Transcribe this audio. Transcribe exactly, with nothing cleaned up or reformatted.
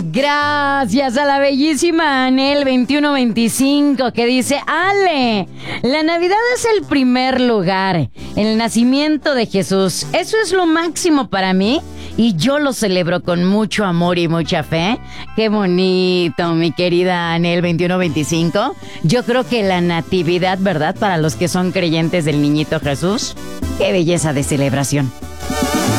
Gracias a la bellísima Anel veintiuno veinticinco que dice: Ale, la Navidad es el primer lugar, el nacimiento de Jesús. Eso es lo máximo para mí y yo lo celebro con mucho amor y mucha fe. Qué bonito, mi querida Anel veintiuno veinticinco. Yo creo que la natividad, ¿verdad? Para los que son creyentes del niñito Jesús, qué belleza de celebración.